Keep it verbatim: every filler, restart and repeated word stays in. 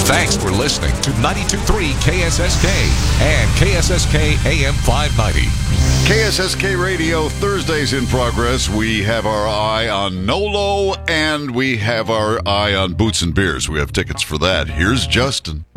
Thanks for listening to ninety-two point three K S S K and K S S K A M five ninety. K S S K Radio, Thursdays in progress. We have our eye on Nolo, and we have our eye on Boots and Beers. We have tickets for that. Here's Justin.